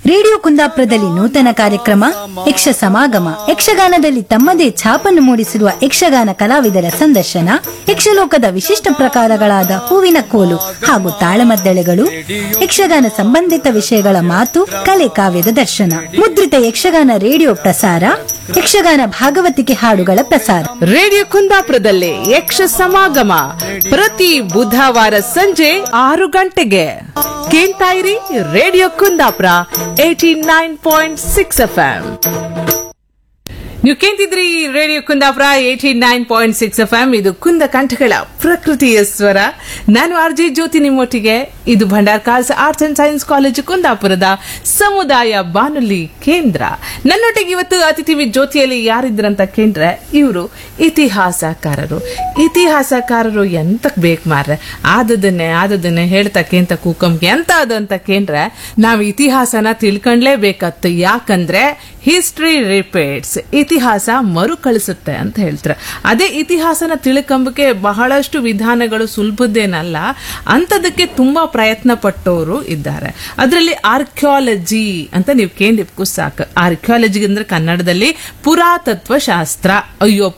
Radio ಕುಂದಾಪುರದಲ್ಲಿ ನೂತನ ಕಾರ್ಯಕ್ರಮ ಯಕ್ಷ ಸಮಾಗಮ ಯಕ್ಷಗಾನದಲ್ಲಿ ತಮ್ಮದೇ ಛಾಪನ್ನು ಮೂಡಿಸಿರುವ ಯಕ್ಷಗಾನ ಕಲಾವಿದರ ಸಂದರ್ಶನ, ಯಕ್ಷಲೋಕದ ವಿಶಿಷ್ಟ ಪ್ರಕಾರಗಳಾದ ಹೂವಿನ ಕೋಲು ಹಾಗೂ ತಾಳಮದ್ದಳೆಗಳು, ಯಕ್ಷಗಾನ ಸಂಬಂಧಿತ ವಿಷಯಗಳ ಮಾತು ಕಲೆ ಕಾವ್ಯದ ದರ್ಶನ ಮುದ್ರಿತ ಯಕ್ಷಗಾನ ರೇಡಿಯೋ ಪ್ರಸಾರ, ಯಕ್ಷಗಾನ ಭಾಗವತಿಕೆ ಹಾಡುಗಳ ಪ್ರಸಾರ. ರೇಡಿಯೋ ಕುಂದಾಪುರದಲ್ಲಿ ಯಕ್ಷ ಸಮಾಗಮ ಪ್ರತಿ ಬುಧವಾರ ಸಂಜೆ 6 ಗಂಟೆಗೆ ಕೇಳ್ತಾ ಇರಿ. Radio Kundapura 89.6 FM. ನೀವು ಕೇಳ್ತಿದ್ರಿ ರೇಡಿಯೋ ಕುಂದಾಪುರ 89.6 FM. ಇದು ಕುಂದ ಕಂಠಗಳ ಪ್ರಕೃತಿಯ ಸ್ವರ. ನಾನು ಆರ್ಜೆ ಜ್ಯೋತಿ ನಿಮ್ಮೊಟ್ಟಿಗೆ. ಇದು Bhandarkar's arts and science college ಕುಂದಾಪುರದ ಸಮುದಾಯ ಬಾನುಲಿ ಕೇಂದ್ರ. ನನ್ನೊಟ್ಟಿಗೆ ಇವತ್ತು ಅತಿಥಿ ಜ್ಯೋತಿಯಲ್ಲಿ ಯಾರಿದ್ರಂತ ಕೇಂದ್ರೆ ಇವರು ಇತಿಹಾಸಕಾರರು. ಇತಿಹಾಸಕಾರರು ಎಂತಕ್ ಬೇಕು ಮಾರ್ರೆ, ಆದದನ್ನೇ ಹೇಳ್ತಾ ಕೇಂತ ಕೂಕಂಗೆ ಎಂತ ಅದಂತ ಕೇಂದ್ರೆ ನಾವು ಇತಿಹಾಸನ ತಿಳ್ಕೊಂಡ್ಲೇಬೇಕತ್ತು. ಯಾಕಂದ್ರೆ ಹಿಸ್ಟ್ರಿ ರಿಪೀಟ್ಸ್, ಇತಿಹಾಸ ಮರುಕಳಿಸುತ್ತೆ ಅಂತ ಹೇಳ್ತಾರೆ. ಅದೇ ಇತಿಹಾಸನ ತಿಳ್ಕೊಂಬಕ್ಕೆ ಬಹಳಷ್ಟು ವಿಧಾನಗಳು ಸುಲಭದ್ದೇನಲ್ಲ, ಅಂತದಕ್ಕೆ ತುಂಬಾ ಪ್ರಯತ್ನ ಪಟ್ಟವರು ಇದ್ದಾರೆ. ಅದರಲ್ಲಿ ಆರ್ಕಿಯಾಲಜಿ ಅಂತ ನೀವು ಕೇಳಿದ್ಕು ಸಾಕು. ಆರ್ಕಿಯಾಲಜಿ ಅಂದ್ರೆ ಕನ್ನಡದಲ್ಲಿ ಪುರಾತತ್ವ ಶಾಸ್ತ್ರ. ಅಯ್ಯೋ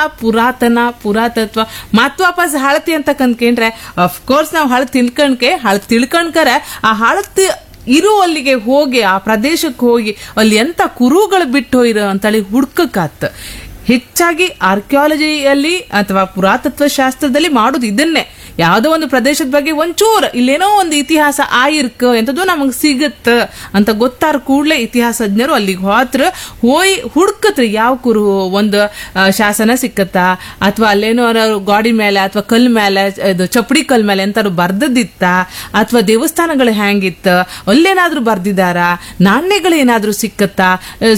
ಪುರಾತತ್ವ ಮತ್ ವಾಪಸ್ ಹಳತಿ ಅಂತ ಕಂಡ್ಕೊಂಡ್ರೆ ಅಫ್ಕೋರ್ಸ್ ನಾವು ಹಳತ್ ತಿಳ್ಕೊಂಡ್ಕರೆ ಆ ಹಳತ್ ಅಲ್ಲಿಗೆ ಹೋಗಿ ಆ ಪ್ರದೇಶಕ್ಕೆ ಹೋಗಿ ಅಲ್ಲಿ ಎಂತ ಕುರುಗಳು ಬಿಟ್ಟು ಹೋಯಿರೋ ಅಂತೇಳಿ ಹುಡ್ಕಕ್ಕಾತ್. ಹೆಚ್ಚಾಗಿ ಆರ್ಕಿಯಾಲಜಿಯಲ್ಲಿ ಅಥವಾ ಪುರಾತತ್ವ ಶಾಸ್ತ್ರದಲ್ಲಿ ಮಾಡೋದು ಇದನ್ನೇ. ಯಾವುದೋ ಒಂದು ಪ್ರದೇಶದ ಬಗ್ಗೆ ಒಂಚೂರು ಇಲ್ಲೇನೋ ಒಂದು ಇತಿಹಾಸ ಆಯಿರ್ಕ ಎಂತದ್ದು ನಮಗ್ ಸಿಗತ್ತ ಅಂತ ಗೊತ್ತಾರ ಕೂಡ್ಲೆ ಇತಿಹಾಸಜ್ಞರು ಅಲ್ಲಿಗೆ ಹೋಯ್ ಹುಡ್ಕತ್ರಿ ಯಾವ ಕುರು ಒಂದು ಶಾಸನ ಸಿಕ್ಕತ್ತಾ, ಅಥವಾ ಅಲ್ಲೇನೋ ಗಾಡಿ ಮೇಲೆ ಅಥವಾ ಕಲ್ ಮೇಲೆ ಇದು ಚಪ್ಪಡಿ ಕಲ್ ಮೇಲೆ ಎಂತಾರು ಬರ್ದದ್ದಿತ್ತ, ಅಥವಾ ದೇವಸ್ಥಾನಗಳು ಹೆಂಗಿತ್ತ, ಅಲ್ಲೇನಾದ್ರೂ ಬರ್ದಿದಾರ, ನಾಣ್ಯಗಳು ಏನಾದ್ರೂ ಸಿಕ್ಕತ್ತಾ,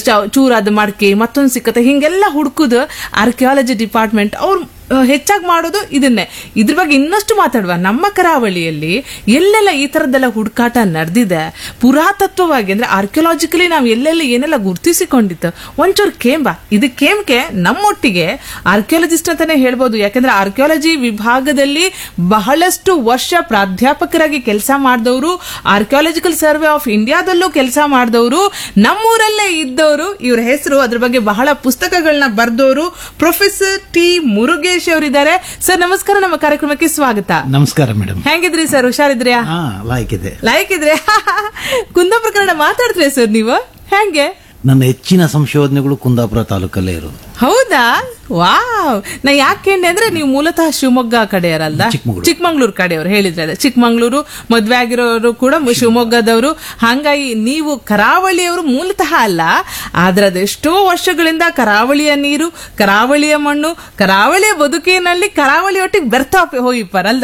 ಚೂರಾದ ಮಡ್ಕೆ ಮತ್ತೊಂದು ಸಿಕ್ಕತ್ತ, ಹಿಂಗೆಲ್ಲ ಹುಡ್ಕುದು ಆರ್ಕಿಯಾಲಜಿ ಡಿಪಾರ್ಟ್ಮೆಂಟ್ ಅವ್ರು ಹೆಚ್ಚಾಗಿ ಮಾಡೋದು ಇದನ್ನೇ. ಇದ್ರ ಬಗ್ಗೆ ಇನ್ನಷ್ಟು ಮಾತಾಡುವ. ನಮ್ಮ ಕರಾವಳಿಯಲ್ಲಿ ಎಲ್ಲೆಲ್ಲ ಈ ತರದ್ದೆಲ್ಲ ಹುಡುಕಾಟ ನಡೆದಿದೆ ಪುರಾತತ್ವವಾಗಿ, ಅಂದ್ರೆ ಆರ್ಕಿಯಾಲಜಿಕಲಿ ನಾವು ಎಲ್ಲೆಲ್ಲ ಏನೆಲ್ಲ ಗುರ್ತಿಸಿಕೊಂಡಿತ್ತು ಒಂಚೂರು ಇದು ಕೇಮ್ಗೆ ನಮ್ಮೊಟ್ಟಿಗೆ ಆರ್ಕಿಯಾಲಜಿಸ್ಟ್ ಅಂತಾನೆ ಹೇಳ್ಬೋದು. ಯಾಕಂದ್ರೆ ಆರ್ಕಿಯಾಲಜಿ ವಿಭಾಗದಲ್ಲಿ ಬಹಳಷ್ಟು ವರ್ಷ ಪ್ರಾಧ್ಯಾಪಕರಾಗಿ ಕೆಲಸ ಮಾಡಿದವರು, ಆರ್ಕಿಯಾಲಜಿಕಲ್ ಸರ್ವೆ ಆಫ್ ಇಂಡಿಯಾದಲ್ಲೂ ಕೆಲಸ ಮಾಡಿದವರು, ನಮ್ಮೂರಲ್ಲೇ ಇದ್ದವರು. ಇವ್ರ ಹೆಸರು, ಅದ್ರ ಬಗ್ಗೆ ಬಹಳ ಪುಸ್ತಕಗಳನ್ನ ಬರೆದವರು ಪ್ರೊಫೆಸರ್ ಟಿ ಮುರುಗೇಶ್ ಅವರಿದ್ದಾರೆ. ಸರ್ ನಮಸ್ಕಾರ, ನಮ್ಮ ಕಾರ್ಯಕ್ರಮಕ್ಕೆ ಸ್ವಾಗತ. ನಮಸ್ಕಾರ ಮೇಡಮ್. ಹೆಂಗಿದ್ರಿ ಸರ್? ಹುಷಾರಿದ್ರ್ಯಾ? ಲಾಯ್ಕಿದ್ರೆ ಕುಂದಾಪುರ ಕನ್ನಡ ಮಾತಾಡ್ತೀರಾ ಸರ್ ನೀವು? ಹೆಂಗೆ? ನನ್ನ ಹೆಚ್ಚಿನ ಸಂಶೋಧನೆಗಳು ಕುಂದಾಪುರ ತಾಲೂಕಲ್ಲೇ ಇರೋದು. ಹೌದಾ? ವಾವ್. ನಾ ಯಾಕೆ ಅಂದ್ರೆ ನೀವು ಮೂಲತಃ ಶಿವಮೊಗ್ಗ ಕಡೆಯವರಲ್ಲ, ಚಿಕ್ಕಮಂಗ್ಳೂರು ಕಡೆಯವರು ಹೇಳಿದ್ರೆ. ಚಿಕ್ಕಮಂಗ್ಳೂರು ಮದ್ವೆ ಆಗಿರೋರು ಕೂಡ ಶಿವಮೊಗ್ಗದವರು. ಹಾಗಾಗಿ ನೀವು ಕರಾವಳಿಯವರು ಮೂಲತಃ ಅಲ್ಲ, ಆದ್ರೆ ಅದೆಷ್ಟೋ ವರ್ಷಗಳಿಂದ ಕರಾವಳಿಯ ನೀರು, ಕರಾವಳಿಯ ಮಣ್ಣು, ಕರಾವಳಿಯ ಬದುಕಿನಲ್ಲಿ ಕರಾವಳಿ ಒಟ್ಟಿಗೆ ಬೆರ್ತಾ ಹೋಗಿಪ್ಪಾರಲ್ದ.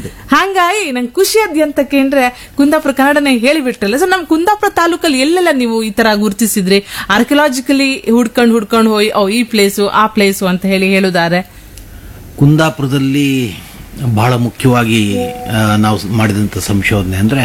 ಹಾಗಾಗಿ ನಂಗೆ ಖುಷಿ ಅದ್ಯಂತಕ್ಕೆ ಅಂದ್ರೆ ಕುಂದಾಪುರ ಕನ್ನಡನೇ ಹೇಳಿಬಿಟ್ರಲ್ಲ ಸರ್. ನಮ್ ಕುಂದಾಪುರ ತಾಲೂಕಲ್ಲಿ ಎಲ್ಲೆಲ್ಲ ನೀವು ಈ ತರ ಗುರುತಿಸಿದ್ರಿ ಆರ್ಕಿಯಾಲಜಿಕಲಿ ಹುಡ್ಕೊಂಡು ಹೋಗಿ ಈ ಪ್ಲೇಸು ಆ ಪ್ಲೇಸು ಅಂತ ಹೇಳುತ್ತಾರೆ? ಕುಂದಾಪುರದಲ್ಲಿ ಬಹಳ ಮುಖ್ಯವಾಗಿ ನಾವು ಮಾಡಿದಂತ ಸಂಶೋಧನೆ ಅಂದ್ರೆ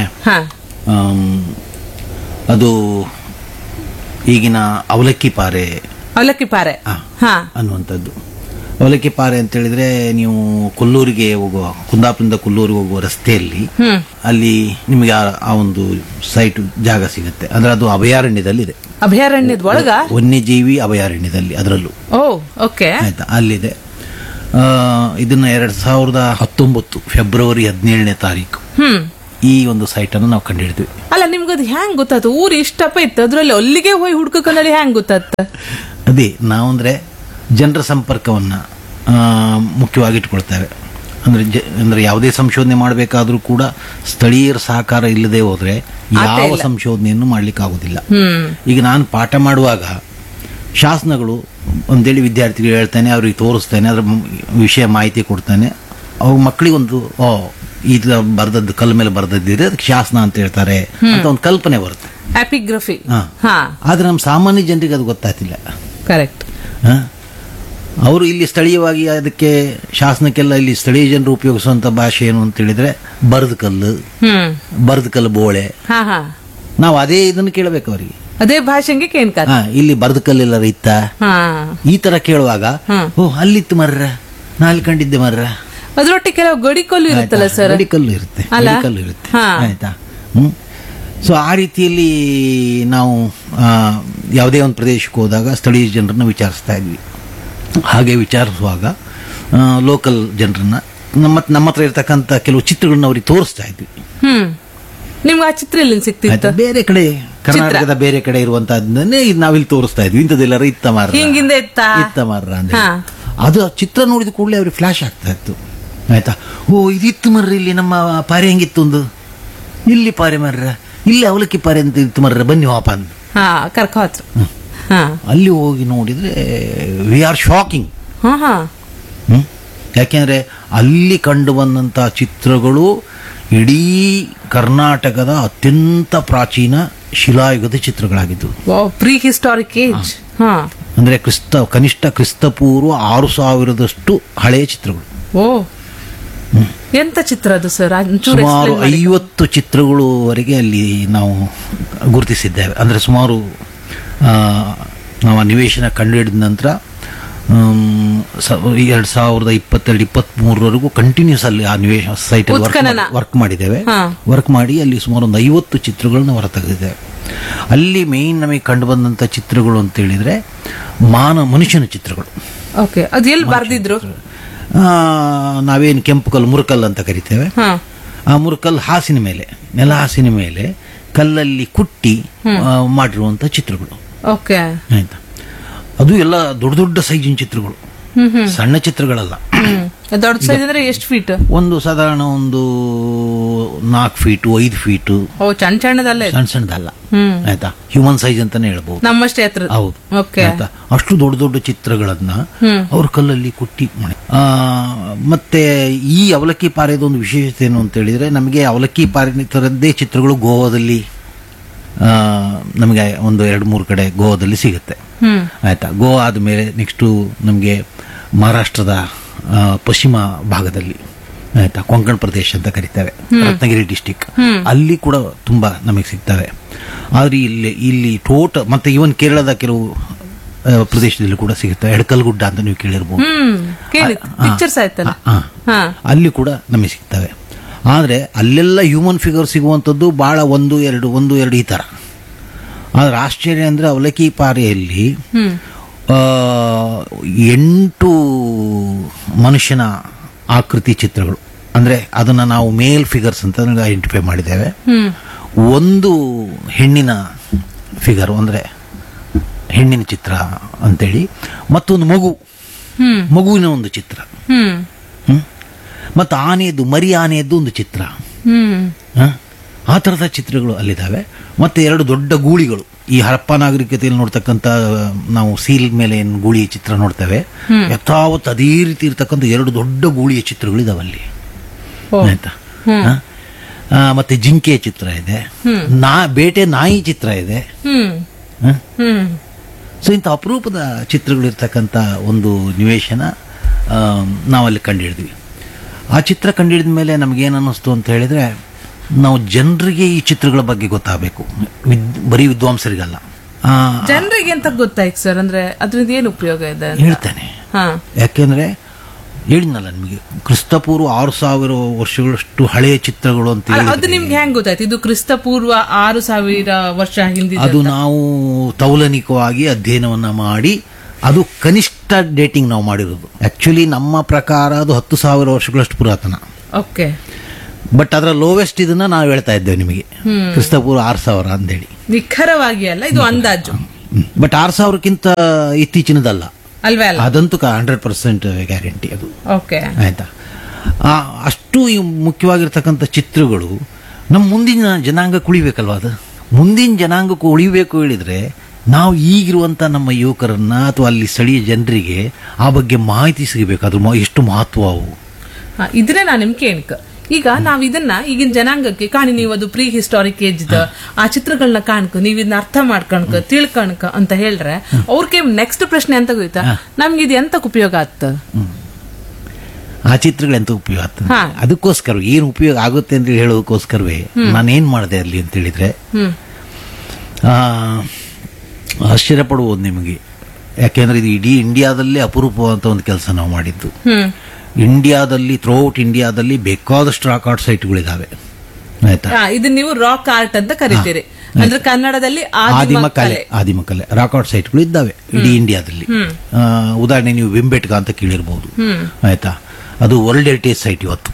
ಅದು ಈಗಿನ ಅವಲಕ್ಕಿ ಪಾರೆ ಅನ್ನುವಂಥದ್ದು. ಅವಲಕ್ಕಿ ಪಾರೆ ಅಂತ ಹೇಳಿದ್ರೆ ನೀವು ಕೊಲ್ಲೂರಿಗೆ ಹೋಗುವ, ಕುಂದಾಪುರದಿಂದ ಕೊಲ್ಲೂರಿಗೆ ಹೋಗುವ ರಸ್ತೆಯಲ್ಲಿ ಅಲ್ಲಿ ನಿಮಗೆ ಆ ಒಂದು ಸೈಟ್ ಜಾಗ ಸಿಗುತ್ತೆ. ಅಂದ್ರೆ ಅದು ಅಭಯಾರಣ್ಯದಲ್ಲಿದೆ. ಅಭಯಾರಣ್ಯದ ಒಳಗ? ವನ್ಯಜೀವಿ ಅಭಯಾರಣ್ಯದಲ್ಲಿ, ಅದರಲ್ಲೂ. ಆಯ್ತಾ, ಅಲ್ಲಿದೆ. ಇದನ್ನ 2019 ಫೆಬ್ರವರಿ 17ನೇ ತಾರೀಕು ಈ ಒಂದು ಸೈಟ್ ಅನ್ನು ನಾವು ಕಂಡುಹಿಡಿದ್ವಿ. ಅಲ್ಲ, ನಿಮ್ಗದು ಹ್ಯಾಂಗ್ ಗೊತ್ತಾಯ್ತು? ಊರು ಇಷ್ಟಪ್ಪ ಇತ್ತು, ಅದ್ರಲ್ಲಿ ಅಲ್ಲಿಗೆ ಹೋಗಿ ಹುಡ್ಕಲ್ಲಿ ಹ್ಯಾಂಗ್ ಗೊತ್ತಾಯ್ತ? ಅದೇ ನಾವಂದ್ರೆ ಜನರ ಸಂಪರ್ಕವನ್ನ ಮುಖ್ಯವಾಗಿ ಇಟ್ಕೊಳ್ತೇವೆ. ಅಂದ್ರೆ ಯಾವುದೇ ಸಂಶೋಧನೆ ಮಾಡಬೇಕಾದ್ರೂ ಕೂಡ ಸ್ಥಳೀಯರ ಸಹಕಾರ ಇಲ್ಲದೆ ಹೋದ್ರೆ ಯಾವ ಸಂಶೋಧನೆಯನ್ನು ಮಾಡ್ಲಿಕ್ಕೆ ಆಗುದಿಲ್ಲ. ಈಗ ನಾನು ಪಾಠ ಮಾಡುವಾಗ ಶಾಸನಗಳು ಅಂತೇಳಿ ವಿದ್ಯಾರ್ಥಿಗಳು ಹೇಳ್ತಾನೆ, ಅವ್ರಿಗೆ ತೋರಿಸ್ತೇನೆ, ಅದ್ರ ವಿಷಯ ಮಾಹಿತಿ ಕೊಡ್ತಾನೆ. ಅವಾಗ ಮಕ್ಕಳಿಗೊಂದು ಈ ಬರ್ದದ್ದು ಕಲ್ ಮೇಲೆ ಬರ್ದದ್ದಿದ್ರೆ ಅದಕ್ಕೆ ಶಾಸನ ಅಂತ ಹೇಳ್ತಾರೆ ಅಂತ ಒಂದು ಕಲ್ಪನೆ ಬರುತ್ತೆ. ಎಪಿಗ್ರಫಿ. ಆದ್ರೆ ನಮ್ಮ ಸಾಮಾನ್ಯ ಜನರಿಗೆ ಅದು ಗೊತ್ತಾಗ್ತಿಲ್ಲ. ಕರೆಕ್ಟ್. ಅವರು ಇಲ್ಲಿ ಸ್ಥಳೀಯವಾಗಿ ಅದಕ್ಕೆ ಶಾಸನಕ್ಕೆಲ್ಲ ಇಲ್ಲಿ ಸ್ಥಳೀಯ ಜನರು ಉಪಯೋಗಿಸುವಂತ ಭಾಷೆ ಏನು ಅಂತ ಹೇಳಿದ್ರೆ ಬರದ ಕಲ್ಲು ಬೋಳೆ. ನಾವು ಅದೇ ಇದನ್ನು ಕೇಳಬೇಕು ಅವರಿಗೆ, ಅದೇ ಭಾಷೆಗೆ ಇಲ್ಲಿ ಬರದ ಕಲ್ಲೆಲ್ಲ ಇತ್ತ ಈ ತರ ಕೇಳುವಾಗ, ಓ ಅಲ್ಲಿತ್ತು ಮರ್ರ, ನಾ ಅಲ್ಲಿ ಕಂಡಿದ್ದೆ ಮರ್ರ. ಅದ್ರೊಟ್ಟಿಗೆ ಕೆಲವು ಗಡಿಕಲ್ಲು ಇರುತ್ತಲ್ಲ ಸರ್? ಗಡಿಕಲ್ಲು ಇರುತ್ತೆ. ಆಯ್ತಾ. ಸೊ ಆ ರೀತಿಯಲ್ಲಿ ನಾವು ಯಾವುದೇ ಒಂದು ಪ್ರದೇಶಕ್ಕೆ ಹೋದಾಗ ಸ್ಥಳೀಯ ಜನರನ್ನ ವಿಚಾರಿಸ್ತಾ ಇದ್ವಿ. ಹಾಗೆ ವಿಚಾರಿಸುವಾಗ ಲೋಕಲ್ ಜನರನ್ನ ನಮ್ಮ ಹತ್ರ ಇರ್ತಕ್ಕಂಥ ಕೆಲವು ಚಿತ್ರಗಳನ್ನ ಅವ್ರಿಗೆ ತೋರಿಸ್ತಾ ಇದ್ವಿ. ನಿಮ್ಗೆ ಆ ಚಿತ್ರ ಎಲ್ಲಿ ಸಿಕ್ತಿತ್ತು? ಆಯ್ತಾ? ಬೇರೆ ಕಡೆ, ಕರ್ನಾಟಕದ ಬೇರೆ ಕಡೆ ಇರುವಂತಹದ್ದನ್ನೇ ನಾವಿಲ್ಲಿ ತೋರಿಸ್ತಾ ಇದ್ವಿ. ಇಂಥದ್ದೆಲ್ಲರ ಇತ್ತ ಮಾರ್ರ ಅಂದ್ರೆ ಅದು ಆ ಚಿತ್ರ ನೋಡಿದ ಕೂಡಲೇ ಅವ್ರಿಗೆ ಫ್ಲಾಶ್ ಆಗ್ತಾ ಇತ್ತು. ಆಯ್ತಾ, ಓ ಇದಿತ್ತು ಮರ್ರಿ, ಇಲ್ಲಿ ನಮ್ಮ ಪಾರೆ ಹೆಂಗಿತ್ತು ಒಂದು, ಇಲ್ಲಿ ಪಾರೆ ಮರ್ರ, ಇಲ್ಲಿ ಅವಲಕ್ಕಿ ಪಾರೆ ಅಂತ ಇತ್ತು ಮರ್ರ, ಬನ್ನಿ ವಾಪ ಅಂತ ಕರ್ಕೋತ್ರ. ಅಲ್ಲಿ ಹೋಗಿ ನೋಡಿದ್ರೆ ವಿ ಆರ್ ಶಾಕಿಂಗ್. ಯಾಕೆಂದ್ರೆ ಅಲ್ಲಿ ಕಂಡು ಬಂದಂತಹ ಚಿತ್ರಗಳು ಇಡೀ ಕರ್ನಾಟಕದ ಅತ್ಯಂತ ಪ್ರಾಚೀನ ಶಿಲಾಯುಗದ ಚಿತ್ರಗಳಾಗಿದ್ದು. ಪ್ರೀ ಹಿಸ್ಟಾರಿಕ್ ಏಜ್ ಅಂದ್ರೆ ಕನಿಷ್ಠ ಕ್ರಿಸ್ತಪೂರ್ವ 6000ದಷ್ಟು ಹಳೆಯ ಚಿತ್ರಗಳು. ಎಂತ ಚಿತ್ರ ಅದು ಸರ್? ಸುಮಾರು 50 ಚಿತ್ರಗಳವರೆಗೆ ಅಲ್ಲಿ ನಾವು ಗುರುತಿಸಿದ್ದೇವೆ. ಅಂದ್ರೆ ಸುಮಾರು ನಾವು ನಿವೇಶನ ಕಂಡುಹಿಡಿದ ನಂತರ 2022-23ವರೆಗೂ ಕಂಟಿನ್ಯೂಸ್ ಅಲ್ಲಿ ಆ ನಿವೇಶನ ಸೈಟ್ ವರ್ಕ್ ಮಾಡಿದ್ದೇವೆ. ವರ್ಕ್ ಮಾಡಿ ಅಲ್ಲಿ ಸುಮಾರು ಒಂದು 50 ಚಿತ್ರಗಳನ್ನ ಹೊರ ತೆಗೆದಿದ್ದೇವೆ. ಅಲ್ಲಿ ಮೇನ್ ನಮಗೆ ಕಂಡು ಬಂದಂತ ಚಿತ್ರಗಳು ಅಂತ ಹೇಳಿದ್ರೆ ಮನುಷ್ಯನ ಚಿತ್ರಗಳು. ಅದು ಎಲ್ಲಿ ಬರ್ದಿದ್ರು? ನಾವೇನು ಕೆಂಪು ಕಲ್ಲು, ಮುರುಕಲ್ಲು ಅಂತ ಕರಿತೇವೆ. ಆ ಮುರುಕಲ್ಲು ಹಾಸಿನ ಮೇಲೆ, ನೆಲ ಹಾಸಿನ ಮೇಲೆ ಕಲ್ಲಲ್ಲಿ ಕುಟ್ಟಿ ಮಾಡಿರುವಂತ ಚಿತ್ರಗಳು. ಆಯ್ತಾ, ಅದು ಎಲ್ಲ ದೊಡ್ಡ ದೊಡ್ಡ ಸೈಜಿನ ಚಿತ್ರಗಳು, ಸಣ್ಣ ಚಿತ್ರಗಳಲ್ಲ. ದೊಡ್ಡ ಸೈಜ್ ಅಂದ್ರೆ ಎಷ್ಟು ಫೀಟ್? ಒಂದು ಸಾಧಾರಣ ಒಂದು 4 ಫೀಟು 5 ಫೀಟು. ಸಣ್ಣ ಸಣ್ಣದಲ್ಲ. ಆಯ್ತಾ, ಹ್ಯೂಮನ್ ಸೈಜ್ ಅಂತಾನೆ ಹೇಳ್ಬಹುದು. ನಮ್ಮಷ್ಟೇ ಹತ್ರ. ಹೌದು. ಆಯ್ತಾ, ಅಷ್ಟು ದೊಡ್ಡ ದೊಡ್ಡ ಚಿತ್ರಗಳನ್ನ ಅವ್ರ ಕಲ್ಲಲ್ಲಿ ಕುಟ್ಟಿ ಮಾಡಿ. ಮತ್ತೆ ಈ ಅವಲಕ್ಕಿ ಪಾರೆದ ಒಂದು ವಿಶೇಷತೆ ಏನು ಅಂತ ಹೇಳಿದ್ರೆ, ನಮಗೆ ಅವಲಕ್ಕಿ ಪಾರೆ ತರದ್ದೇ ಚಿತ್ರಗಳು ಗೋವಾದಲ್ಲಿ ನಮಗೆ ಒಂದು 2-3 ಕಡೆ ಗೋವಾದಲ್ಲಿ ಸಿಗುತ್ತೆ. ಆಯ್ತಾ, ಗೋವಾ ಆದ್ಮೇಲೆ ನೆಕ್ಸ್ಟ್ ನಮಗೆ ಮಹಾರಾಷ್ಟ್ರದ ಪಶ್ಚಿಮ ಭಾಗದಲ್ಲಿ, ಆಯ್ತಾ, ಕೊಂಕಣ್ ಪ್ರದೇಶ ಅಂತ ಕರಿತೇವೆ, ರತ್ನಗಿರಿ ಡಿಸ್ಟಿಕ್, ಅಲ್ಲಿ ಕೂಡ ತುಂಬಾ ನಮಗೆ ಸಿಗ್ತವೆ. ಆದ್ರೆ ಇಲ್ಲಿ ಮತ್ತೆ ಇವನ್ ಕೇರಳದ ಕೆಲವು ಪ್ರದೇಶದಲ್ಲಿ ಕೂಡ ಸಿಗುತ್ತೆ. ಎಡಕಲ್ಗುಡ್ಡ ಅಂತ ನೀವು ಕೇಳಿರ್ಬೋದು, ಅಲ್ಲಿ ಕೂಡ ನಮಗೆ ಸಿಗ್ತವೆ. ಆದ್ರೆ ಅಲ್ಲೆಲ್ಲ ಹ್ಯೂಮನ್ ಫಿಗರ್ ಸಿಗುವಂಥದ್ದು ಬಹಳ 1-2 ಈ ತರ. ಆದ್ರೆ ಆಶ್ಚರ್ಯ ಅಂದ್ರೆ ಅವಲಕ್ಕಿ ಪಾರೆಯಲ್ಲಿ 8 ಮನುಷ್ಯನ ಆಕೃತಿ ಚಿತ್ರಗಳು. ಅಂದ್ರೆ ಅದನ್ನ ನಾವು ಮೇಲ್ ಫಿಗರ್ಸ್ ಅಂತ ಐಡೆಂಟಿಫೈ ಮಾಡಿದ್ದೇವೆ. 1 ಹೆಣ್ಣಿನ ಫಿಗರ್ ಅಂದ್ರೆ ಹೆಣ್ಣಿನ ಚಿತ್ರ ಅಂತೇಳಿ, ಮತ್ತೊಂದು ಮಗುವಿನ ಒಂದು ಚಿತ್ರ, ಮತ್ತು ಮರಿ ಆನೆಯದ್ದು ಒಂದು ಚಿತ್ರ. ಆ ತರದ ಚಿತ್ರಗಳು ಅಲ್ಲಿದ್ದಾವೆ. ಮತ್ತೆ 2 ದೊಡ್ಡ ಗೂಳಿಗಳು, ಈ ಹರಪ್ಪ ನಾಗರಿಕತೆಯಲ್ಲಿ ನೋಡ್ತಕ್ಕಂಥ ನಾವು ಸೀಲ್ ಮೇಲೆ ಏನು ಗೂಳಿ ಚಿತ್ರ ನೋಡ್ತೇವೆ, ಯಥಾವತ್ ಅದೇ ರೀತಿ ಇರ್ತಕ್ಕಂಥ 2 ದೊಡ್ಡ ಗೂಳಿಯ ಚಿತ್ರಗಳು ಇದಾವೆ ಅಲ್ಲಿ. ಆಯ್ತಾ, ಮತ್ತೆ ಜಿಂಕೆಯ ಚಿತ್ರ ಇದೆ, ಬೇಟೆ ನಾಯಿ ಚಿತ್ರ ಇದೆ. ಸೊ ಇಂಥ ಅಪರೂಪದ ಚಿತ್ರಗಳು ಇರ್ತಕ್ಕಂಥ ಒಂದು ನಿವೇಶನ ನಾವಲ್ಲಿ ಕಂಡುಹಿಡಿದ್ವಿ. ಆ ಚಿತ್ರ ಕಂಡುಹಿಡಿದ ಮೇಲೆ ನಮಗೇನು ಅನ್ನಿಸ್ತು ಅಂತ ಹೇಳಿದ್ರೆ, ನಾವು ಜನರಿಗೆ ಈ ಚಿತ್ರಗಳ ಬಗ್ಗೆ ಗೊತ್ತಾಗಬೇಕು, ಬರೀ ವಿದ್ವಾಂಸರಿಗಲ್ಲ. ಜನರಿಗೆ ಅಂತ ಗೊತ್ತಾಯ್ತು ಸರ್, ಅಂದ್ರೆ ಅದ್ರಿಂದ ಏನು ಉಪಯೋಗ ಇದೆ ಹೇಳ್ತೇನೆ. ಯಾಕೆಂದ್ರೆ ಹೇಳಿದ್ನಲ್ಲ ನಿಮಗೆ, ಕ್ರಿಸ್ತಪೂರ್ವ 6000 ವರ್ಷಗಳಷ್ಟು ಹಳೆಯ ಚಿತ್ರಗಳು ಅಂತ ಹೇಳಿ. ಅದು ನಿಮ್ಗೆ ಹೆಂಗ್ ಗೊತ್ತಾಯ್ತು ಇದು ಕ್ರಿಸ್ತಪೂರ್ವ 6000 ವರ್ಷ ಹಿಂದೆ? ಅದು ನಾವು ತೌಲನಿಕವಾಗಿ ಅಧ್ಯಯನವನ್ನ ಮಾಡಿ, ಅದು ಕನಿಷ್ಠ ಡೇಟಿಂಗ್ ನಾವು ಮಾಡಿರೋದು. ಆಕ್ಚುಲಿ ನಮ್ಮ ಪ್ರಕಾರ ಅದು 10,000 ವರ್ಷಗಳಷ್ಟು ಪುರಾತನ. ಓಕೆ. ಬಟ್ ಅದರ ಲೋವೆಸ್ಟ್ ಇದನ್ನ ನಾವು ಹೇಳ್ತಾ ಇದ್ದೇವೆ ನಿಮಗೆ, ಕ್ರಿಸ್ತಪೂರ್ವ 6000 ಅಂತೇಳಿ. ನಿಖರವಾಗಿ ಅಲ್ಲ, ಇದು ಅಂದಾಜು. ಬಟ್ 6000ಕ್ಕಿಂತ ಇತ್ತೀಚಿನದಲ್ಲ ಅಲ್ವೇ ಅಲ್ಲ, ಅದಂತೂ 100% ಗ್ಯಾರಂಟಿ ಅದು. ಓಕೆ. ಆಯ್ತಾ, ಅಷ್ಟು ಮುಖ್ಯವಾಗಿರ್ತಕ್ಕಂಥ ಚಿತ್ರಗಳು ನಮ್ಮ ಮುಂದಿನ ಜನಾಂಗಕ್ಕೆ ಉಳಿಬೇಕಲ್ವಾ? ಅದು ಮುಂದಿನ ಜನಾಂಗಕ್ಕೆ ಉಳಿಬೇಕು ಹೇಳಿದ್ರೆ ನಾವು ಈಗಿರುವಂತ ನಮ್ಮ ಯುವಕರನ್ನ ಅಥವಾ ಅಲ್ಲಿ ಸ್ಥಳೀಯ ಜನರಿಗೆ ಆ ಬಗ್ಗೆ ಮಾಹಿತಿ ಸಿಗಬೇಕು, ಅದು ಎಷ್ಟು ಮಹತ್ವ ಅವು. ಇದ್ರೆ ನಾನು ನಿಮ್ಗೆ ಕೇಳ್ಕ, ಈಗ ನಾವ್ ಇದನ್ನ ಈಗಿನ ಜನಾಂಗಕ್ಕೆ ಕಾಣಿ, ನೀವು ಅದು ಪ್ರೀ ಹಿಸ್ಟಾರಿಕ್ ಏಜ್ ಆ ಚಿತ್ರಗಳನ್ನ ಕಾಣ್ಕ, ನೀವ್ ಇದನ್ನ ಅರ್ಥ ಮಾಡ್ಕಣಕ ತಿಳ್ಕಣಕ ಅಂತ ಹೇಳ್ರೆ, ಅವ್ರಿಗೆ ನೆಕ್ಸ್ಟ್ ಪ್ರಶ್ನೆ ಅಂತ ಗೊತ್ತಾ, ನಮ್ಗೆ ಇದು ಎಂತಕ್ ಉಪಯೋಗ ಆಗ್ತ? ಆ ಚಿತ್ರಗಳು ಎಂತ ಉಪಯೋಗ ಆಗ್ತದೆ, ಅದಕ್ಕೋಸ್ಕರ ಏನ್ ಉಪಯೋಗ ಆಗುತ್ತೆ ಅಂತ ಹೇಳೋದಕ್ಕೋಸ್ಕರವೇ ನಾನೇನ್ ಮಾಡಿದೆ ಅಲ್ಲಿ ಅಂತ ಹೇಳಿದ್ರೆ, ಆಶ್ಚರ್ಯ ಪಡುವುದು ನಿಮಗೆ. ಯಾಕೆಂದ್ರೆ ಇದು ಇಡೀ ಇಂಡಿಯಾದಲ್ಲೇ ಅಪರೂಪವಾದಂತ ಒಂದು ಕೆಲಸ ನಾವು ಮಾಡಿದ್ದು. ಇಂಡಿಯಾದಲ್ಲಿ ಥ್ರೂಔಟ್ ಇಂಡಿಯಾದಲ್ಲಿ ಬೇಕಾದಷ್ಟು ರಾಕ್ ಆರ್ಟ್ ಸೈಟ್ಗಳಿದ್ದಾವೆ. ಆಯ್ತಾ. ಇದು ನೀವು ರಾಕ್ ಆರ್ಟ್ ಅಂತ ಕರಿತೀರಿ, ಅಂದ್ರೆ ಕನ್ನಡದಲ್ಲಿ ಆದಿಮ ಕಲೆ ರಾಕಾರ್ಡ್ ಸೈಟ್ಗಳು ಇದ್ದಾವೆ ಇಡೀ ಇಂಡಿಯಾದಲ್ಲಿ. ಉದಾಹರಣೆ ನೀವು ವಿಂಬೆಟ್ಗ ಅಂತ ಕೇಳಿರ್ಬೋದು, ಆಯ್ತಾ. ಅದು ವರ್ಲ್ಡ್ ಹೆರಿಟೇಜ್ ಸೈಟ್ ಇವತ್ತು.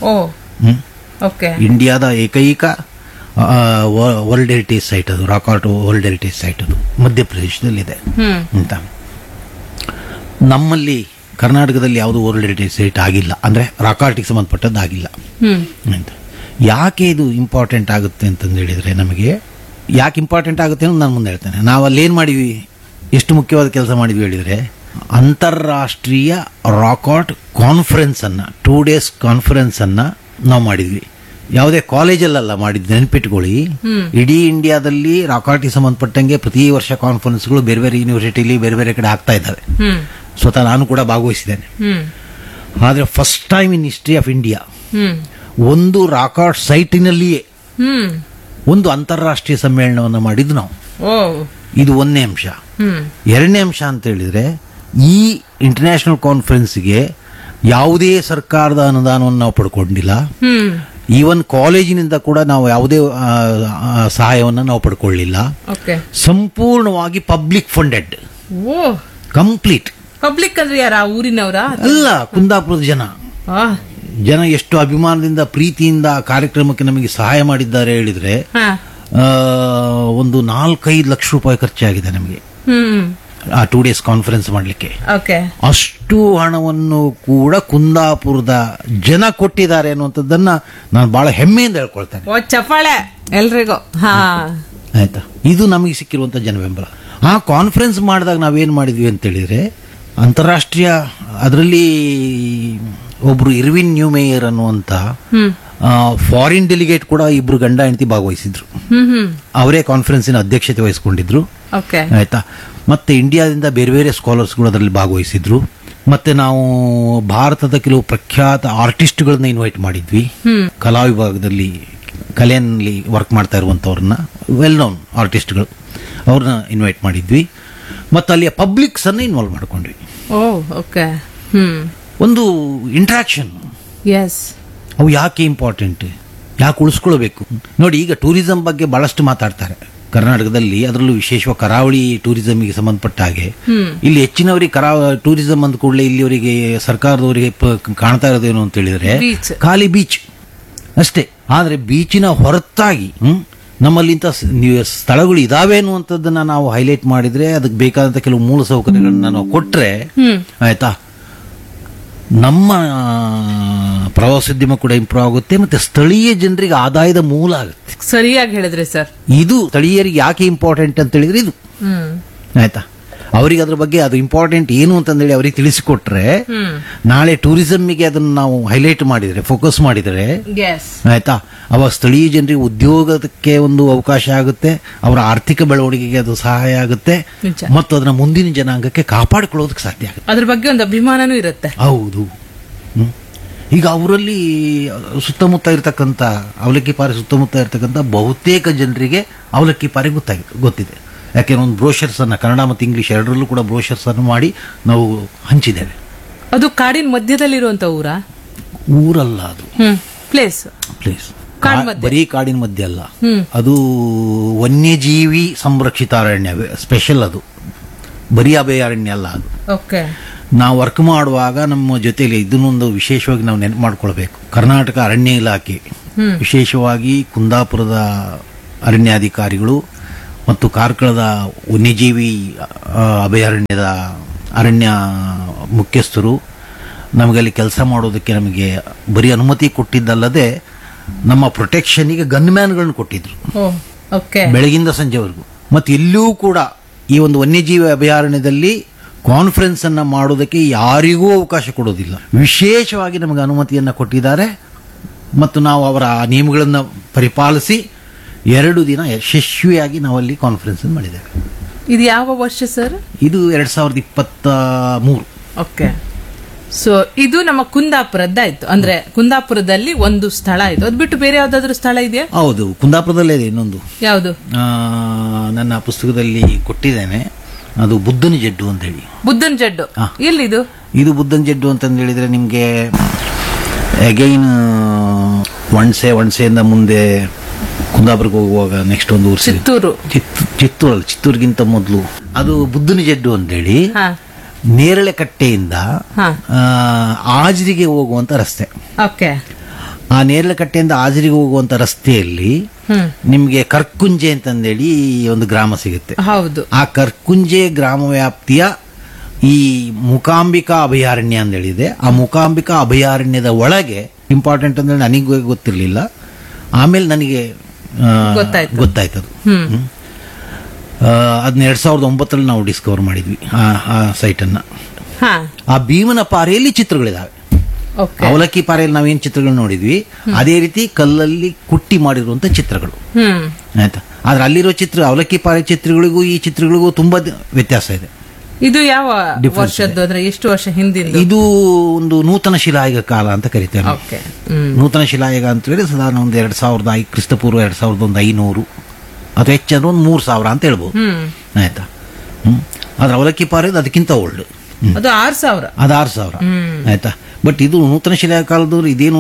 ಇಂಡಿಯಾದ ಏಕೈಕ ವರ್ಲ್ಡ್ ಹೆರಿಟೇಜ್ ಸೈಟ್ ಅದು, ರಾಕಾರ್ಡ್ ವರ್ಲ್ಡ್ ಹೆರಿಟೇಜ್ ಸೈಟ್ ಅದು ಮಧ್ಯಪ್ರದೇಶದಲ್ಲಿದೆ ಅಂತ. ನಮ್ಮಲ್ಲಿ ಕರ್ನಾಟಕದಲ್ಲಿ ಯಾವುದು ವರ್ಲ್ಡ್ ಹೆರಿಟೇಜ್ ಸೈಟ್ ಆಗಿಲ್ಲ, ಅಂದ್ರೆ ರಾಕಾರ್ಟಿಗೆ ಸಂಬಂಧಪಟ್ಟದ್ದು ಆಗಿಲ್ಲ ಅಂತ. ಯಾಕೆ ಇದು ಇಂಪಾರ್ಟೆಂಟ್ ಆಗುತ್ತೆ ಅಂತಂದು ಹೇಳಿದ್ರೆ, ನಮಗೆ ಯಾಕೆ ಇಂಪಾರ್ಟೆಂಟ್ ಆಗುತ್ತೆ ಅಂತ ನಾನು ಮುಂದೆ ಹೇಳ್ತೇನೆ. ನಾವು ಅಲ್ಲಿ ಏನ್ ಮಾಡಿದ್ವಿ, ಎಷ್ಟು ಮುಖ್ಯವಾದ ಕೆಲಸ ಮಾಡಿದ್ವಿ ಹೇಳಿದ್ರೆ, ಅಂತಾರಾಷ್ಟ್ರೀಯ ರಾಕಾರ್ಡ್ ಕಾನ್ಫರೆನ್ಸ್ ಅನ್ನ 2 days ಕಾನ್ಫರೆನ್ಸ್ ಅನ್ನ ನಾವು ಮಾಡಿದ್ವಿ. ಯಾವುದೇ ಕಾಲೇಜಲ್ಲ ಮಾಡಿದ್ವಿ, ನೆನ್ಪಿಟ್ಕೊಳ್ಳಿ. ಇಡೀ ಇಂಡಿಯಾದಲ್ಲಿ ರಾಕಾರ್ಡ್ಗೆ ಸಂಬಂಧಪಟ್ಟಂಗೆ ಪ್ರತಿ ವರ್ಷ ಕಾನ್ಫರೆನ್ಸ್ಗಳು ಬೇರೆ ಬೇರೆ ಯೂನಿವರ್ಸಿಟಿಲಿ ಬೇರೆ ಬೇರೆ ಕಡೆ ಆಗ್ತಾ ಇದ್ದಾವೆ. ಸ್ವತಃ ನಾನು ಕೂಡ ಭಾಗವಹಿಸಿದ್ದೇನೆ. ಆದ್ರೆ first time in history of India ಒಂದು ರಾಕಾರ್ಡ್ ಸೈಟಿನಲ್ಲಿಯೇ ಒಂದು ಅಂತಾರಾಷ್ಟ್ರೀಯ ಸಮ್ಮೇಳನವನ್ನು ಮಾಡಿದ್ದು ನಾವು. ಇದು ಒಂದನೇ ಅಂಶ. ಎರಡನೇ ಅಂಶ ಅಂತ ಹೇಳಿದ್ರೆ, ಈ ಇಂಟರ್ನ್ಯಾಷನಲ್ ಕಾನ್ಫರೆನ್ಸ್ಗೆ ಯಾವುದೇ ಸರ್ಕಾರದ ಅನುದಾನವನ್ನು ನಾವು ಪಡ್ಕೊಂಡಿಲ್ಲ. ಈವನ್ ಕಾಲೇಜಿನಿಂದ ಕೂಡ ನಾವು ಯಾವುದೇ ಸಹಾಯವನ್ನು ನಾವು ಪಡ್ಕೊಳ್ಳಿಲ್ಲ. ಸಂಪೂರ್ಣವಾಗಿ ಪಬ್ಲಿಕ್ ಫಂಡೆಡ್, ಕಂಪ್ಲೀಟ್. ಪಬ್ಲಿಕ್ ಅಂದ್ರೆ ಯಾರ, ಊರಿನವರ ಅಲ್ಲ, ಕುಂದಾಪುರದ ಜನ ಎಷ್ಟು ಅಭಿಮಾನದಿಂದ ಪ್ರೀತಿಯಿಂದ ಕಾರ್ಯಕ್ರಮಕ್ಕೆ ನಮಗೆ ಸಹಾಯ ಮಾಡಿದ್ದಾರೆ ಹೇಳಿದ್ರೆ, ಒಂದು 4-5 ಲಕ್ಷ ರೂಪಾಯಿ ಖರ್ಚಾಗಿದೆ ನಮಗೆ ಆ 2 days ಕಾನ್ಫರೆನ್ಸ್ ಮಾಡಲಿಕ್ಕೆ. ಅಷ್ಟು ಹಣವನ್ನು ಕೂಡ ಕುಂದಾಪುರದ ಜನ ಕೊಟ್ಟಿದ್ದಾರೆ ಅನ್ನುವಂಥದ್ದನ್ನ ನಾನು ಬಹಳ ಹೆಮ್ಮೆಯಿಂದ ಹೇಳ್ಕೊಳ್ತೇನೆ. ಚಪ್ಪಾಳೆ ಎಲ್ರಿಗೂ. ಆಯ್ತಾ, ಇದು ನಮಗೆ ಸಿಕ್ಕಿರುವಂತ ಜನ ಬೆಂಬಲ. ಆ ಕಾನ್ಫರೆನ್ಸ್ ಮಾಡಿದಾಗ ನಾವೇನ್ ಮಾಡಿದ್ವಿ ಅಂತ ಹೇಳಿದ್ರೆ, ಅಂತಾರಾಷ್ಟ್ರೀಯ ಅದರಲ್ಲಿ ಒಬ್ರು ಇರ್ವಿನ್ ನ್ಯೂ ಮೇಯರ್ ಅನ್ನುವಂತ ಫಾರಿನ್ ಡೆಲಿಗೇಟ್ ಕೂಡ ಇಬ್ರು ಗಂಡ ಹೆಂಡತಿ ಭಾಗವಹಿಸಿದ್ರು. ಅವರೇ ಕಾನ್ಫರೆನ್ಸಿನ ಅಧ್ಯಕ್ಷತೆ ವಹಿಸಿಕೊಂಡಿದ್ರು. ಆಯ್ತಾ. ಮತ್ತೆ ಇಂಡಿಯಾದಿಂದ ಬೇರೆ ಬೇರೆ ಸ್ಕಾಲರ್ಸ್ಗಳು ಅದರಲ್ಲಿ ಭಾಗವಹಿಸಿದ್ರು. ಮತ್ತೆ ನಾವು ಭಾರತದ ಕೆಲವು ಪ್ರಖ್ಯಾತ ಆರ್ಟಿಸ್ಟ್ಗಳನ್ನ ಇನ್ವೈಟ್ ಮಾಡಿದ್ವಿ. ಕಲಾ ವಿಭಾಗದಲ್ಲಿ ಕಲೆಯಲ್ಲಿ ವರ್ಕ್ ಮಾಡ್ತಾ ಇರುವಂತವ್ರನ್ನ, ವೆಲ್ ನೋನ್ ಆರ್ಟಿಸ್ಟ್ಗಳು, ಅವ್ರನ್ನ ಇನ್ವೈಟ್ ಮಾಡಿದ್ವಿ. ಮತ್ತೆ ಅಲ್ಲಿಯ ಪಬ್ಲಿಕ್ಸ್ ಅನ್ನ ಇನ್ವಾಲ್ವ್ ಮಾಡ್ಕೊಂಡ್ವಿ. ಒಂದು ಇಂಟ್ರಾಕ್ಷನ್. ಅವು ಯಾಕೆ ಇಂಪಾರ್ಟೆಂಟ್, ಯಾಕೆ ಉಳಿಸ್ಕೊಳ್ಬೇಕು ನೋಡಿ. ಈಗ ಟೂರಿಸಂ ಬಗ್ಗೆ ಬಹಳಷ್ಟು ಮಾತಾಡ್ತಾರೆ ಕರ್ನಾಟಕದಲ್ಲಿ, ಅದರಲ್ಲೂ ವಿಶೇಷವಾಗಿ ಕರಾವಳಿ ಟೂರಿಸಂಗೆ ಸಂಬಂಧಪಟ್ಟ ಹಾಗೆ. ಇಲ್ಲಿ ಹೆಚ್ಚಿನವರಿಗೆ ಟೂರಿಸಂ ಅಂದ ಕೂಡಲೇ ಇಲ್ಲಿವರಿಗೆ ಸರ್ಕಾರದವರಿಗೆ ಕಾಣ್ತಾ ಇರೋದೇನು ಅಂತ ಹೇಳಿದ್ರೆ ಖಾಲಿ ಬೀಚ್ ಅಷ್ಟೇ. ಆದ್ರೆ ಬೀಚಿನ ಹೊರತಾಗಿ ನಮ್ಮಲ್ಲಿ ಇಂಥ ಸ್ಥಳಗಳು ಇದಾವೆ ಅನ್ನುವಂಥದ್ದನ್ನ ನಾವು ಹೈಲೈಟ್ ಮಾಡಿದ್ರೆ, ಅದಕ್ಕೆ ಬೇಕಾದಂತ ಕೆಲವು ಮೂಲ ಸೌಕರ್ಯಗಳನ್ನ ನಾವು ಕೊಟ್ರೆ, ಆಯ್ತಾ, ನಮ್ಮ ಪ್ರವಾಸೋದ್ಯಮ ಕೂಡ ಇಂಪ್ರೂವ್ ಆಗುತ್ತೆ, ಮತ್ತೆ ಸ್ಥಳೀಯ ಜನರಿಗೆ ಆದಾಯದ ಮೂಲ ಆಗುತ್ತೆ. ಸರಿಯಾಗಿ ಹೇಳಿದ್ರೆ ಸರ್, ಇದು ಸ್ಥಳೀಯರಿಗೆ ಯಾಕೆ ಇಂಪಾರ್ಟೆಂಟ್ ಅಂತ ಹೇಳಿದ್ರೆ ಇದು, ಆಯ್ತಾ. ಅವರಿಗೆ ಅದ್ರ ಬಗ್ಗೆ ಅದು ಇಂಪಾರ್ಟೆಂಟ್ ಏನು ಅಂತಂದೇಳಿ ಅವರಿಗೆ ತಿಳಿಸಿಕೊಟ್ರೆ, ನಾಳೆ ಟೂರಿಸಂಗೆ ಅದನ್ನು ನಾವು ಹೈಲೈಟ್ ಮಾಡಿದ್ರೆ, ಫೋಕಸ್ ಮಾಡಿದರೆ, ಆಯ್ತಾ, ಅವಾಗ ಸ್ಥಳೀಯ ಜನರಿಗೆ ಉದ್ಯೋಗಕ್ಕೆ ಒಂದು ಅವಕಾಶ ಆಗುತ್ತೆ, ಅವರ ಆರ್ಥಿಕ ಬೆಳವಣಿಗೆಗೆ ಅದು ಸಹಾಯ ಆಗುತ್ತೆ, ಮತ್ತು ಅದನ್ನ ಮುಂದಿನ ಜನಾಂಗಕ್ಕೆ ಕಾಪಾಡಿಕೊಳ್ಳೋದಕ್ಕೆ ಸಾಧ್ಯ ಆಗುತ್ತೆ. ಅದ್ರ ಬಗ್ಗೆ ಒಂದು ಅಭಿಮಾನನೂ ಇರುತ್ತೆ. ಹೌದು. ಈಗ ಅವರಲ್ಲಿ ಸುತ್ತಮುತ್ತ ಇರತಕ್ಕಂಥ ಅವಲಕ್ಕಿಪಾರೆ ಸುತ್ತಮುತ್ತ ಇರತಕ್ಕಂಥ ಬಹುತೇಕ ಜನರಿಗೆ ಅವಲಕ್ಕಿಪಾರೆ ಗೊತ್ತಿದೆ. ಯಾಕೆಂದ್ರೆ ಒಂದು ಬ್ರೋಷರ್ಸ್ ಅನ್ನ ಕನ್ನಡ ಮತ್ತು ಇಂಗ್ಲಿಷ್ ಎರಡರಲ್ಲೂ ಕೂಡ ಬ್ರೋಷರ್ಸ್ ಅನ್ನು ಮಾಡಿ ನಾವು ಹಂಚಿದ್ದೇವೆ. ಅದು ಕಾಡಿನ ಮಧ್ಯದಲ್ಲಿರುವಂತ ಊರಲ್ಲ, ಅದು ಪ್ಲೇಸ್. ಬರೀ ಕಾಡಿನ ಮಧ್ಯೆ ಅಲ್ಲ, ಅದು ವನ್ಯಜೀವಿ ಸಂರಕ್ಷಿತ ಅರಣ್ಯ, ಸ್ಪೆಷಲ್. ಅದು ಬರೀ ಅಭಯಾರಣ್ಯ ಅಲ್ಲ. ಅದು ನಾವು ವರ್ಕ್ ಮಾಡುವಾಗ ನಮ್ಮ ಜೊತೆಲಿ ಇದನ್ನೊಂದು ವಿಶೇಷವಾಗಿ ನಾವು ನೆನಪು ಮಾಡ್ಕೊಳ್ಬೇಕು. ಕರ್ನಾಟಕ ಅರಣ್ಯ ಇಲಾಖೆ, ವಿಶೇಷವಾಗಿ ಕುಂದಾಪುರದ ಅರಣ್ಯಾಧಿಕಾರಿಗಳು ಮತ್ತು ಕಾರ್ಕಳದ ವನ್ಯಜೀವಿ ಅಭಯಾರಣ್ಯದ ಅರಣ್ಯ ಮುಖ್ಯಸ್ಥರು ನಮಗಲ್ಲಿ ಕೆಲಸ ಮಾಡೋದಕ್ಕೆ ನಮಗೆ ಬರೀ ಅನುಮತಿ ಕೊಟ್ಟಿದ್ದಲ್ಲದೆ ನಮ್ಮ ಪ್ರೊಟೆಕ್ಷನ್ಗೆ ಗನ್ಮ್ಯಾನ್ಗಳನ್ನ ಕೊಟ್ಟಿದ್ರು ಬೆಳಗಿಂದ ಸಂಜೆವರೆಗೂ. ಮತ್ತು ಎಲ್ಲೂ ಕೂಡ ಈ ಒಂದು ವನ್ಯಜೀವಿ ಅಭಯಾರಣ್ಯದಲ್ಲಿ ಕಾನ್ಫರೆನ್ಸ್ ಅನ್ನ ಮಾಡೋದಕ್ಕೆ ಯಾರಿಗೂ ಅವಕಾಶ ಕೊಡೋದಿಲ್ಲ. ವಿಶೇಷವಾಗಿ ನಮಗೆ ಅನುಮತಿಯನ್ನ ಕೊಟ್ಟಿದ್ದಾರೆ ಮತ್ತು ನಾವು ಅವರ ನಿಯಮಗಳನ್ನು ಪರಿಪಾಲಿಸಿ 2 ದಿನ ಯಶಸ್ವಿಯಾಗಿ ನಾವಲ್ಲಿ ಕಾನ್ಫರೆನ್ಸ್ ಮಾಡಿದ್ದೇವೆ. ಇದು ಯಾವ ವರ್ಷ ಸರ್? ಇದು 2023. ಓಕೆ. ಸೊ ಇದು ನಮ್ಮ ಕುಂದಾಪುರದ್ದಾಯ್ತು. ಅಂದ್ರೆ ಕುಂದಾಪುರದಲ್ಲಿ ಒಂದು ಸ್ಥಳ ಆಯ್ತು. ಅದು ಬಿಟ್ಟು ಬೇರೆ ಯಾವ್ದಾದ್ರು ಸ್ಥಳ ಇದೆಯಾ? ಹೌದು, ಕುಂದಾಪುರದಲ್ಲೇ ಇದೆ ಇನ್ನೊಂದು. ಯಾವುದು? ನನ್ನ ಪುಸ್ತಕದಲ್ಲಿ ಕೊಟ್ಟಿದ್ದೇನೆ. ಅದು ಬುದ್ಧನ ಜಡ್ಡು ಅಂತ ಹೇಳಿ. ಬುದ್ಧನ ಜಡ್ಡು ಎಲ್ಲಿದು? ಇದು ಬುದ್ಧನ ಜಡ್ಡು ಅಂತಂದು ಹೇಳಿದ್ರೆ ನಿಮ್ಗೆ ಅಗೈನ್ ಒಣಸೆಯಿಂದ ಮುಂದೆ ಕುಂದಾಪುರಕ್ಕೆ ಹೋಗುವಾಗ ನೆಕ್ಸ್ಟ್ ಒಂದು ಊರು ಚಿತ್ತೂರು. ಚಿತ್ತೂರಲ್ಲ, ಚಿತ್ತೂರಿಗಿಂತ ಮೊದಲು ಅದು ಬುದ್ಧನ ಜಡ್ಡು ಅಂತೇಳಿ ಹಾ ನೇರಳೆ ಕಟ್ಟೆಯಿಂದ ಹಾ ಆಜರಿಗೆ ಹೋಗುವಂತ ರಸ್ತೆ. ಓಕೆ. ಆ ನೇರಳೆ ಕಟ್ಟೆಯಿಂದ ಆಜರಿಗೆ ಹೋಗುವಂತ ರಸ್ತೆಯಲ್ಲಿ ನಿಮ್ಗೆ ಕರ್ಕುಂಜೆ ಅಂತಂದೇಳಿ ಒಂದು ಗ್ರಾಮ ಸಿಗುತ್ತೆ. ಹೌದು. ಆ ಕರ್ಕುಂಜೆ ಗ್ರಾಮ ವ್ಯಾಪ್ತಿಯ ಈ ಮೂಕಾಂಬಿಕಾ ಅಭಯಾರಣ್ಯ ಅಂತ ಹೇಳಿದೆ. ಆ ಮೂಕಾಂಬಿಕಾ ಅಭಯಾರಣ್ಯದ ಒಳಗೆ ಇಂಪಾರ್ಟೆಂಟ್ ಅಂದ್ರೆ ನನಗೆ ಗೊತ್ತಿರಲಿಲ್ಲ, ಆಮೇಲೆ ನನಗೆ ಗೊತ್ತಾಯ್ತದು. ಅದನ್ನ 2009 ನಾವು ಡಿಸ್ಕವರ್ ಮಾಡಿದ್ವಿ ಆ ಸೈಟ್ ಅನ್ನ. ಆ ಭೀಮನ ಪಾರೆಯಲ್ಲಿ ಚಿತ್ರಗಳಿದಾವೆ. ಅವಲಕ್ಕಿ ಪಾರೆಯಲ್ಲಿ ನಾವೇನ್ ಚಿತ್ರಗಳು ನೋಡಿದ್ವಿ, ಅದೇ ರೀತಿ ಕಲ್ಲಲ್ಲಿ ಕುಟ್ಟಿ ಮಾಡಿರುವಂತ ಚಿತ್ರಗಳು. ಆಯ್ತಾ, ಆದ್ರೆ ಅಲ್ಲಿರೋ ಚಿತ್ರ, ಅವಲಕ್ಕಿ ಪಾರೆ ಚಿತ್ರಗಳಿಗೂ ಈ ಚಿತ್ರಗಳಿಗೂ ತುಂಬಾ ವ್ಯತ್ಯಾಸ ಇದೆ. ಇದು ಯಾವ ವರ್ಷದ್ದು, ಅಂದ್ರೆ ಎಷ್ಟು ವರ್ಷ ಹಿಂದಿನ? ಇದು ಒಂದು ನೂತನ ಶಿಲಾಯುಗ ಕಾಲ ಅಂತ ಕರಿತೇವೆ. ನೂತನ ಶಿಲಾಯುಗ ಅಂತ ಹೇಳಿ ಸಾಧಾರಣ ಒಂದು 2000 ಕ್ರಿಸ್ತಪೂರ್ವ 2500 ಅಥವಾ ಹೆಚ್ಚಂದ್ರೆ ಒಂದು 3000 ಅಂತ ಹೇಳ್ಬೋದು. ಆಯ್ತಾ. ಆದ್ರೆ ಅವಲಕ್ಕಿ ಪಾರೆ ಅದಕ್ಕಿಂತ ಓಲ್ಡ್, ಅದು 6000. ಅದು 6000. ಆಯ್ತಾ. ಬಟ್ ಇದು ನೂತನ ಶಿಲಾಯುಗ ಕಾಲದವ್ರು, ಇದೇನು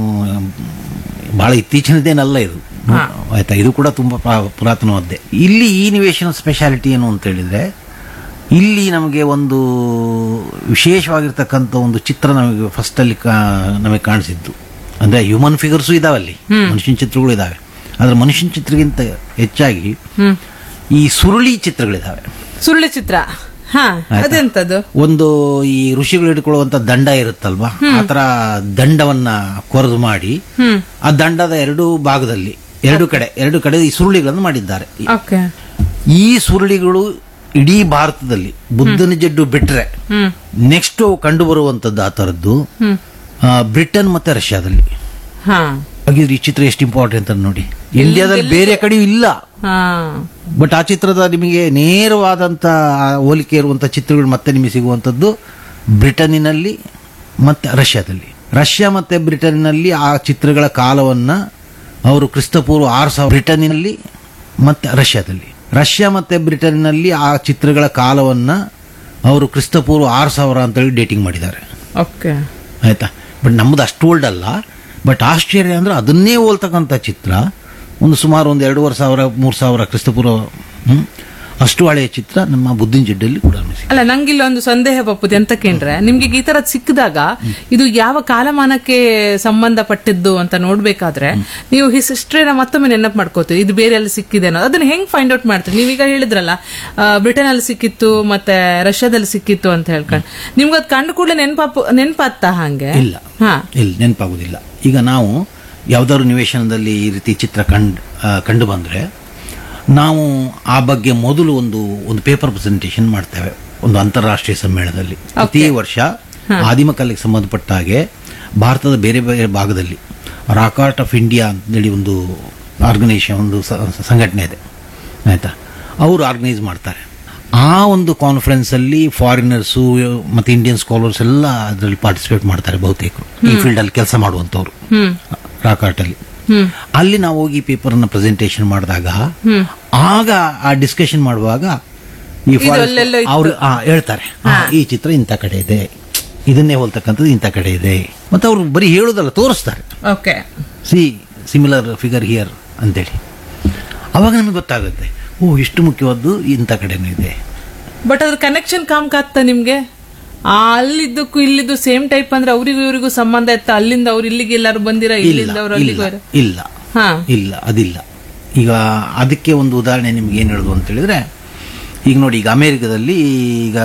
ಬಹಳ ಇತ್ತೀಚಿನದೇನಲ್ಲ ಇದು. ಆಯ್ತಾ, ಇದು ಕೂಡ ತುಂಬಾ ಪುರಾತನವಾದ್ದೇ. ಇಲ್ಲಿ ಈ ನಿವೇಶನ ಸ್ಪೆಷಾಲಿಟಿ ಏನು ಅಂತ ಹೇಳಿದ್ರೆ, ಇಲ್ಲಿ ನಮಗೆ ಒಂದು ವಿಶೇಷವಾಗಿರ್ತಕ್ಕಂಥ ಒಂದು ಚಿತ್ರ ನಮಗೆ ಫಸ್ಟ್ ಅಲ್ಲಿ ನಮಗೆ ಕಾಣಿಸಿದ್ದು ಅಂದ್ರೆ ಹ್ಯೂಮನ್ ಫಿಗರ್ಸು ಇದಾವೆ ಅಲ್ಲಿ, ಮನುಷ್ಯನ ಚಿತ್ರಗಳು ಇದಾವೆ. ಆದ್ರೆ ಮನುಷ್ಯನ ಚಿತ್ರಗಿಂತ ಹೆಚ್ಚಾಗಿ ಈ ಸುರುಳಿ ಚಿತ್ರಗಳಿದಾವೆ. ಸುರುಳಿ ಚಿತ್ರ ಅದೆಂತದ್ದು? ಒಂದು ಈ ಋಷಿಗಳು ಹಿಡ್ಕೊಳ್ಳುವಂತ ದಂಡ ಇರುತ್ತಲ್ವಾ, ಆತರ ದಂಡವನ್ನ ಕೊರೆದು ಮಾಡಿ ಆ ದಂಡದ ಎರಡು ಭಾಗದಲ್ಲಿ ಎರಡು ಕಡೆ ಈ ಸುರುಳಿಗಳನ್ನು ಮಾಡಿದ್ದಾರೆ. ಈ ಸುರುಳಿಗಳು ಇಡೀ ಭಾರತದಲ್ಲಿ ಬುದ್ಧನ ಜಡ್ಡು ಬಿಟ್ರೆ ನೆಕ್ಸ್ಟ್ ಕಂಡು ಬರುವಂತದ್ದು ಆ ತರದ್ದು ಬ್ರಿಟನ್ ಮತ್ತೆ ರಷ್ಯಾದಲ್ಲಿ. ಹಾಗಿದ್ರೆ ಈ ಚಿತ್ರ ಎಷ್ಟು ಇಂಪಾರ್ಟೆಂಟ್ ಅಂತ ನೋಡಿ. ಇಂಡಿಯಾದಲ್ಲಿ ಬೇರೆ ಕಡೆಯೂ ಇಲ್ಲ, ಬಟ್ ಆ ಚಿತ್ರದ ನಿಮಗೆ ನೇರವಾದಂತ ಹೋಲಿಕೆ ಇರುವಂತಹ ಚಿತ್ರಗಳು ಮತ್ತೆ ನಿಮಗೆ ಸಿಗುವಂತದ್ದು ಬ್ರಿಟನ್ನಿನಲ್ಲಿ ಮತ್ತೆ ರಷ್ಯಾದಲ್ಲಿ. ರಷ್ಯಾ ಮತ್ತೆ ಬ್ರಿಟನ್ನಿನಲ್ಲಿ ಆ ಚಿತ್ರಗಳ ಕಾಲವನ್ನ ಅವರು ಕ್ರಿಸ್ತಪೂರ್ವ 6000, ಬ್ರಿಟನ್ನಿನಲ್ಲಿ ಮತ್ತೆ ರಷ್ಯಾದಲ್ಲಿ. ರಷ್ಯಾ ಮತ್ತೆ ಬ್ರಿಟನ್ನಲ್ಲಿ ಆ ಚಿತ್ರಗಳ ಕಾಲವನ್ನ ಅವರು ಕ್ರಿಸ್ತಪೂರ್ವ 6000 ಅಂತೇಳಿ ಡೇಟಿಂಗ್ ಮಾಡಿದ್ದಾರೆ. ಆಯ್ತಾ. ಬಟ್ ನಮ್ದು ಅಷ್ಟು ಓಲ್ಡ್ ಅಲ್ಲ. ಬಟ್ ಆಶ್ಚರ್ಯ ಅಂದ್ರೆ ಅದನ್ನೇ ಹೋಲ್ತಕ್ಕಂಥ ಚಿತ್ರ ಒಂದು ಸುಮಾರು ಒಂದು 2500-3000 ಕ್ರಿಸ್ತಪೂರ್ವ ಅಷ್ಟು ಹಳೆಯ ಚಿತ್ರ ನಮ್ಮ ಬುದ್ಧಿನ ಜಡ್ಡಲ್ಲಿ ಕೂಡ ಅಲ್ಲ. ನಂಗಿಲ್ಲ ಒಂದು ಸಂದೇಹ ಬಪ್ಪುದು ಎಂತ ಕೇಂದ್ರೆ, ನಿಮ್ಗೆ ಈ ತರ ಸಿಕ್ಕಿದಾಗ ಇದು ಯಾವ ಕಾಲಮಾನಕ್ಕೆ ಸಂಬಂಧಪಟ್ಟಿದ್ದು ಅಂತ ನೋಡ್ಬೇಕಾದ್ರೆ ನೀವು ಹಿಸ್ಟ್ರಿನ ಮತ್ತೊಮ್ಮೆ ನೆನಪು ಮಾಡ್ಕೋತೀವಿ, ಇದು ಬೇರೆ ಎಲ್ಲ ಸಿಕ್ಕಿದೆ ಅನ್ನೋ. ಅದನ್ನ ಹೆಂಗ್ ಫೈಂಡ್ ಔಟ್ ಮಾಡ್ತೀರಿ? ನೀವೀಗ ಹೇಳಿದ್ರಲ್ಲ ಬ್ರಿಟನ್ ಅಲ್ಲಿ ಸಿಕ್ಕಿತ್ತು ಮತ್ತೆ ರಷ್ಯಾದಲ್ಲಿ ಸಿಕ್ಕಿತ್ತು ಅಂತ ಹೇಳ್ಕೊಂಡು, ನಿಮ್ಗೆ ಅದು ಕಂಡು ಕೂಡಲೇ ನೆನಪಾಗ್ತಾ? ಹಂಗೆ ಇಲ್ಲ, ನೆನಪಾಗುದಿಲ್ಲ. ಈಗ ನಾವು ಯಾವ್ದಾದ್ರು ನಿವೇಶನದಲ್ಲಿ ಈ ರೀತಿ ಚಿತ್ರ ಕಂಡು ಬಂದ್ರೆ ನಾವು ಆ ಬಗ್ಗೆ ಮೊದಲು ಒಂದು ಪೇಪರ್ ಪ್ರೆಸೆಂಟೇಷನ್ ಮಾಡ್ತೇವೆ ಒಂದು ಅಂತಾರಾಷ್ಟ್ರೀಯ ಸಮ್ಮೇಳನದಲ್ಲಿ. ಪ್ರತಿ ವರ್ಷ ಆದಿಮ ಕಲೆಗೆ ಸಂಬಂಧಪಟ್ಟ ಹಾಗೆ ಭಾರತದ ಬೇರೆ ಬೇರೆ ಭಾಗದಲ್ಲಿ ರಾಕ್ ಆರ್ಟ್ ಆಫ್ ಇಂಡಿಯಾ ಅಂತೇಳಿ ಒಂದು ಆರ್ಗನೈಸೇಷನ್, ಒಂದು ಸಂಘಟನೆ ಇದೆ. ಆಯ್ತಾ, ಅವರು ಆರ್ಗನೈಸ್ ಮಾಡ್ತಾರೆ. ಆ ಒಂದು ಕಾನ್ಫರೆನ್ಸ್ ಅಲ್ಲಿ ಫಾರಿನರ್ಸು ಮತ್ತೆ ಇಂಡಿಯನ್ ಸ್ಕಾಲರ್ಸ್ ಎಲ್ಲ ಅದರಲ್ಲಿ ಪಾರ್ಟಿಸಿಪೇಟ್ ಮಾಡ್ತಾರೆ. ಬಹುತೇಕರು ಈ ಫೀಲ್ಡ್ ಅಲ್ಲಿ ಕೆಲಸ ಮಾಡುವಂತವ್ರು ರಾಕ್ ಆರ್ಟ್ ಅಲ್ಲಿ. ಅಲ್ಲಿ ನಾವು ಹೋಗಿ ಪೇಪರ್ ಅನ್ನ ಪ್ರೆಸೆಂಟೇಷನ್ ಮಾಡಿದಾಗ ಆಗ ಆ ಡಿಸ್ಕಷನ್ ಮಾಡುವಾಗ ಈ ಅವರು ಹೇಳ್ತಾರೆ, ಈ ಚಿತ್ರ ಇಂಥ ಕಡೆ ಇದೆ, ಇದನ್ನೇ ಹೋಲ್ತಕ್ಕಂಥದ್ದು ಇಂಥ ಕಡೆ ಇದೆ. ಮತ್ತೆ ಅವ್ರು ಬರೀ ಹೇಳೋದಲ್ಲ, ತೋರಿಸ್ತಾರೆ. ಸಿಮಿಲರ್ ಫಿಗರ್ ಹಿಯರ್ ಅಂತೇಳಿ. ಅವಾಗ ನಮಗೆ ಗೊತ್ತಾಗುತ್ತೆ, ಓ ಇಷ್ಟು ಮುಖ್ಯವಾದ್ದು ಇಂಥ ಕಡೆನೂ ಇದೆ. ಬಟ್ ಅದ್ರ ಕನೆಕ್ಷನ್ ಕಾಮ್ಕಾಗ್ತ ನಿಮ್ಗೆ? ಅಲ್ಲಿದ್ದಕ್ಕೂ ಇಲ್ಲಿದ್ದು ಸೇಮ್ ಟೈಪ್ ಅಂದ್ರೆ ಅವರಿಗೂ ಇವರಿಗೂ ಸಂಬಂಧ ಇತ್ತ? ಅಲ್ಲಿಂದ ಅವ್ರು ಇಲ್ಲಿಗೆ ಎಲ್ಲಾರು ಬಂದಿರ, ಇಲ್ಲಿಂದ ಅವ್ರು ಅಲ್ಲಿಗೆ? ಇಲ್ಲ, ಅದಿಲ್ಲ. ಈಗ ಅದಕ್ಕೆ ಒಂದು ಉದಾಹರಣೆ ನಿಮ್ಗೆ ಏನ್ ಹೇಳುದು ಅಂತ ಹೇಳಿದ್ರೆ, ಈಗ ನೋಡಿ, ಈಗ ಅಮೆರಿಕದಲ್ಲಿ ಈಗ